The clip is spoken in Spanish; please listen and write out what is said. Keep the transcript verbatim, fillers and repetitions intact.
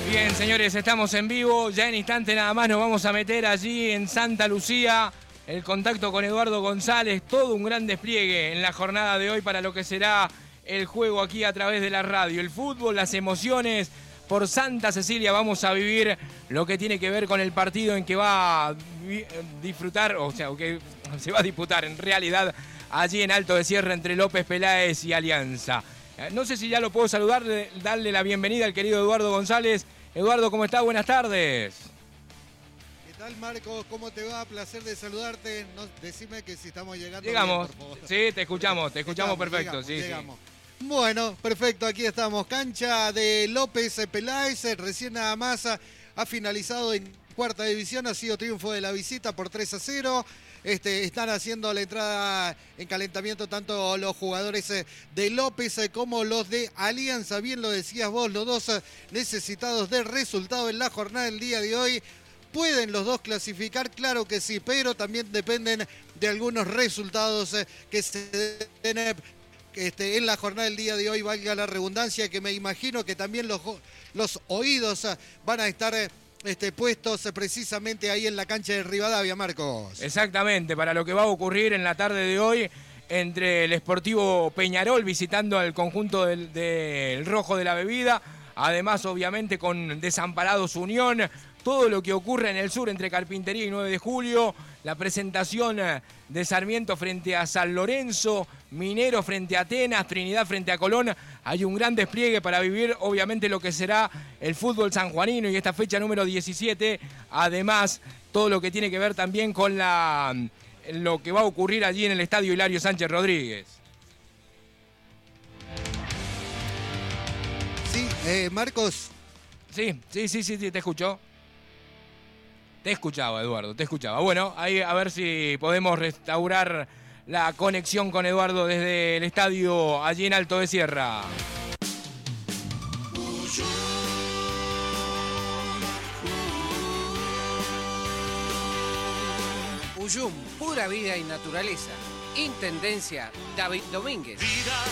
Bien, señores, estamos en vivo. Ya en instante nada más nos vamos a meter allí en Santa Lucía. El contacto con Eduardo González. Todo un gran despliegue en la jornada de hoy para lo que será el juego aquí a través de la radio. El fútbol, las emociones. Por Santa Cecilia vamos a vivir lo que tiene que ver con el partido en que va a disfrutar, o sea, que se va a disputar en realidad allí en Alto de Sierra entre López Peláez y Alianza. No sé si ya lo puedo saludar, darle la bienvenida al querido Eduardo González. Eduardo, ¿cómo está? Buenas tardes. ¿Qué tal, Marcos? ¿Cómo te va? Placer de saludarte. No, decime que si estamos llegando Llegamos. bien, por favor. Sí, te escuchamos, te escuchamos Llegamos, perfecto. llegamos, sí, llegamos. sí. Bueno, perfecto, aquí estamos. Cancha de López Peláez, recién nada más ha finalizado en cuarta división, ha sido triunfo de la visita por tres a cero. Este, están haciendo la entrada en calentamiento tanto los jugadores de López como los de Alianza. Bien lo decías vos, los dos necesitados de resultado en la jornada del día de hoy. ¿Pueden los dos clasificar? Claro que sí, pero también dependen de algunos resultados que se den este, en la jornada del día de hoy, valga la redundancia, que me imagino que también los, los oídos van a estar Este, puestos precisamente ahí en la cancha de Rivadavia, Marcos. Exactamente, para lo que va a ocurrir en la tarde de hoy entre el Sportivo Peñarol visitando al conjunto del, del Rojo de la Bebida, además obviamente con Desamparados Unión, todo lo que ocurre en el sur entre Carpintería y nueve de julio, la presentación de Sarmiento frente a San Lorenzo, Minero frente a Atenas, Trinidad frente a Colón. Hay un gran despliegue para vivir obviamente lo que será el fútbol sanjuanino y esta fecha número diecisiete, además todo lo que tiene que ver también con la, lo que va a ocurrir allí en el estadio Hilario Sánchez Rodríguez. Sí, eh, Marcos. Sí, sí, sí, sí, sí, te escucho. Te escuchaba, Eduardo, te escuchaba. Bueno, ahí a ver si podemos restaurar la conexión con Eduardo desde el estadio allí en Alto de Sierra. Uyum, pura vida y naturaleza. Intendencia David Domínguez.